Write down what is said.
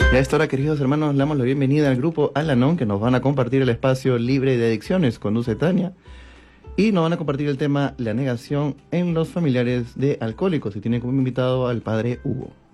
Y a esta hora, queridos hermanos, le damos la bienvenida al grupo Al-Anon, que nos van a compartir el espacio libre de adicciones, conduce Tania, y nos van a compartir el tema la negación en los familiares de alcohólicos, y tienen como invitado al padre Hugo.